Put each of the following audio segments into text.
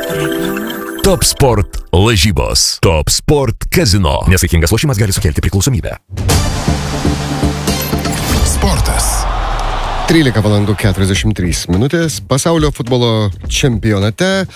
Top Sport lažybos. Top Sport Casino. Nesaikingas lošimas gali sukelti priklausomybę. Sportas. 13:43 Pasaulio futbolo čempionate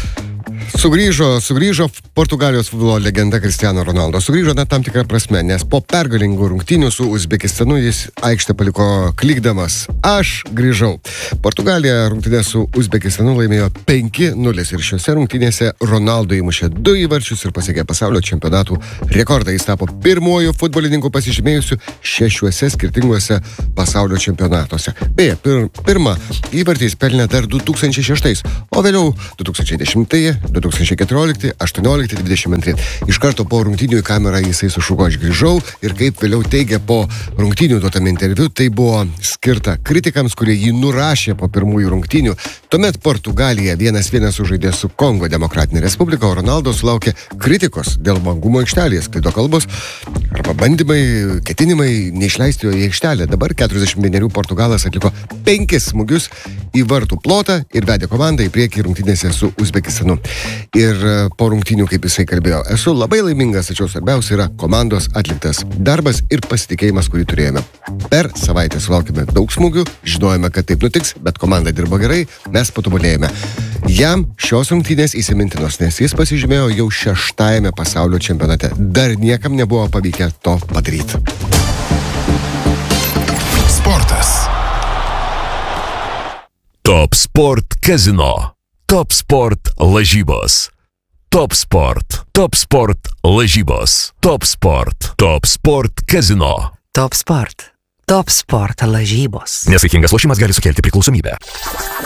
sugrįžo Portugalijos futbolo legenda Cristiano Ronaldo. Sugrįžo net tam tikrą prasme, nes po pergalingų rungtynių su Uzbekistanu jis aikštę paliko klykdamas: aš grįžau. Portugalija rungtynės su Uzbekistanu laimėjo 5-0 ir šiose rungtynėse Ronaldo įmušė 2 įvarčius ir pasiekė pasaulio čempionatų rekordą. Jis tapo pirmuoju futbolininku pasižymėjusiu 6 skirtinguose pasaulio čempionatuose. Beje, pirmą įvartį jis pelnė dar 2006, o vėliau 2010, 2014, 18, 22. Iš karto po rungtynių į kamerą jisai sušuko: aš grįžau, ir kaip vėliau teigia po rungtynių duotame interviu, tai buvo skirta kritikams, kurie jį nurašė po pirmųjų rungtynių. Tuomet Portugalija 1-1 sužaidė su Kongo Demokratinė Respublika, o Ronaldo sulaukė kritikos dėl vangumo aikštelės, klaido kalbos arba bandymai, ketinimai neišleisti jo į aikštelę. Dabar 41 Portugalas atliko 5 smūgius į vartų plotą ir vedė komandą į priekį rungtynėse su Uzbekistanu. Ir po rungtynių, kaip jisai kalbėjo: esu labai laimingas, tačiau svarbiausia yra komandos atliktas darbas ir pasitikėjimas, kurį turėjome. Per savaitę sulaukėme daug smūgių, žinojome, kad taip nutiks, bet komanda dirbo gerai, mes patobulėjome. Jam šios rungtynės įsimintinos, nes jis pasižymėjo jau 6 pasaulio čempionate. Dar niekam nebuvo pavykę to padaryti. Sportas. Top Sport Casino. Top Sport lažybos. Top Sport. Top Sport lažybos. Top Sport. Top Sport Casino. Top Sport. Top Sport lažybos. Nesaikingas lošimas gali sukelti priklausomybę.